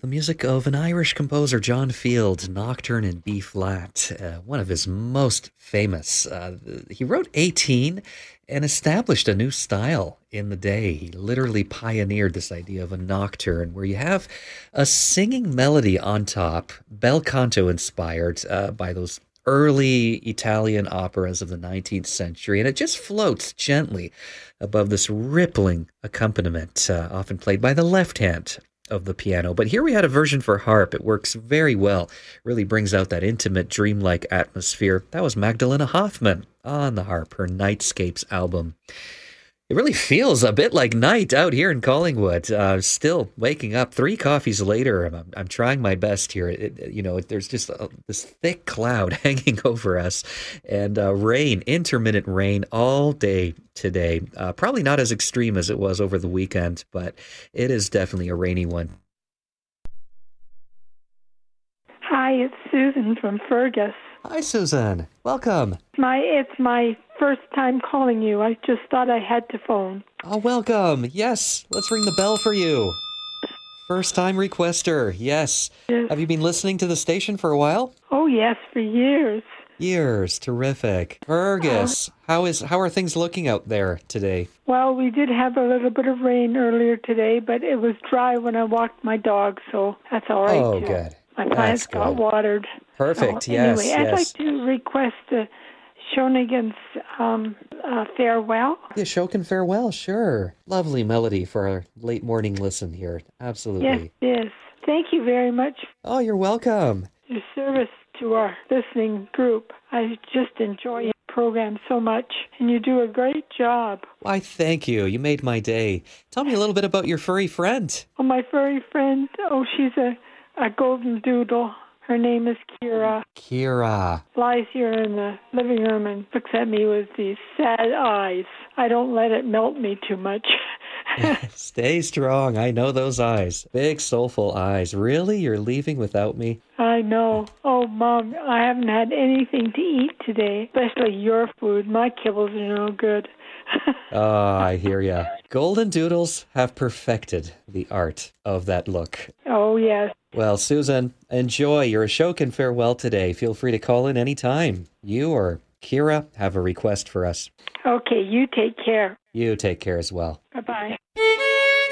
The music of an Irish composer, John Field, Nocturne in B flat, one of his most famous. He wrote 18 and established a new style in the day. He literally pioneered this idea of a nocturne where you have a singing melody on top, bel canto inspired by those early Italian operas of the 19th century, and it just floats gently above this rippling accompaniment, often played by the left hand of the piano. But here we had a version for harp. It works very well, really brings out that intimate, dreamlike atmosphere. That was Magdalena Hoffman on the harp, her Nightscapes album. It really feels a bit like night out here in Collingwood. Still waking up 3 coffees later. I'm trying my best here. There's just this thick cloud hanging over us, and rain, intermittent rain all day today. Probably not as extreme as it was over the weekend, but it is definitely a rainy one. Hi, it's Susan from Fergus. Hi, Susan. Welcome. It's my first time calling you. I just thought I had to phone. Oh, welcome. Yes, let's ring the bell for you. First time requester. Yes. Have you been listening to the station for a while? Oh, yes, for years. Years. Terrific. Fergus, how are things looking out there today? Well, we did have a little bit of rain earlier today, but it was dry when I walked my dog, so that's all right. Oh, too. good. My plants got watered. Perfect. So, Yes. Anyway, I'd like to request Shonigan's Farewell. Yeah, Shokin Farewell, sure. Lovely melody for our late morning listen here. Absolutely. Yes. Thank you very much Oh, you're welcome. for your service to our listening group. I just enjoy your program so much, and you do a great job. Why, thank you. You made my day. Tell me a little bit about your furry friend. Oh, my furry friend, she's a golden doodle. Her name is Kira. Kira. Lies here in the living room and looks at me with these sad eyes. I don't let it melt me too much. Stay strong. I know those eyes. Big, soulful eyes. Really? You're leaving without me? I know. Oh, Mom, I haven't had anything to eat today, especially your food. My kibbles are no good. Oh, I hear ya. Golden Doodles have perfected the art of that look. Oh, yes. Well, Susan, enjoy your Ashokan Farewell today. Feel free to call in any time. You or Kira have a request for us. Okay, you take care. You take care as well. Bye-bye.